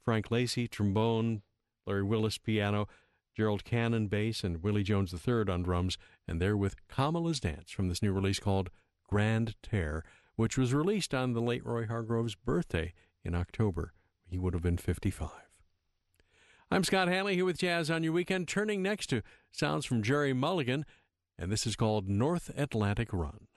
Frank Lacey, trombone, Larry Willis, piano, Gerald Cannon, bass, and Willie Jones III on drums, and they're with Kamala's Dance from this new release called Grand Tear, which was released on the late Roy Hargrove's birthday in October. He would have been 55. I'm Scott Hanley here with Jazz on Your Weekend, turning next to sounds from Jerry Mulligan, and this is called North Atlantic Run.